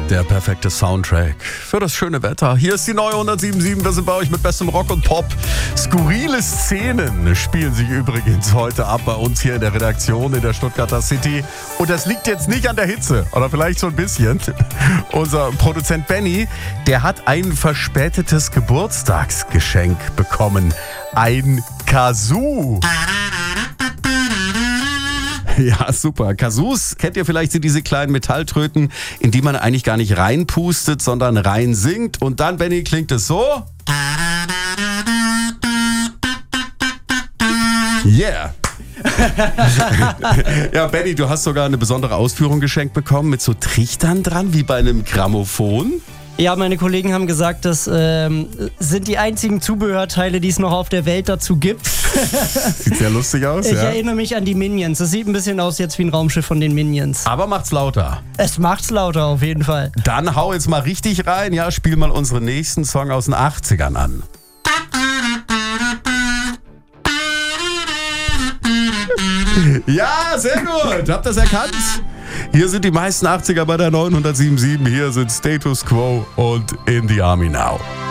Der perfekte Soundtrack für das schöne Wetter. Hier ist die neue 107.7. Wir sind bei euch mit bestem Rock und Pop. Skurrile Szenen spielen sich übrigens heute ab bei uns hier in der Redaktion in der Stuttgarter City. Und das liegt jetzt nicht an der Hitze, oder vielleicht so ein bisschen. Unser Produzent Benny, der hat ein verspätetes Geburtstagsgeschenk bekommen. Ein Kazoo. Ja, super. Kazoos, kennt ihr vielleicht, sind diese kleinen Metalltröten, in die man eigentlich gar nicht reinpustet, sondern rein singt. Und dann, Benni, klingt es so. Yeah. Ja, Benni, du hast sogar eine besondere Ausführung geschenkt bekommen mit so Trichtern dran, wie bei einem Grammophon. Ja, meine Kollegen haben gesagt, das sind die einzigen Zubehörteile, die es noch auf der Welt dazu gibt. Sieht sehr lustig aus, Ich ja. erinnere mich an die Minions. Das sieht ein bisschen aus jetzt wie ein Raumschiff von den Minions. Aber macht's lauter. Es macht's lauter, auf jeden Fall. Dann hau jetzt mal richtig rein, ja, spiel mal unseren nächsten Song aus den 80ern an. Ja, sehr gut. Habt ihr das erkannt? Hier sind die meisten 80er bei der 907.7. Hier sind Status Quo und In the Army Now.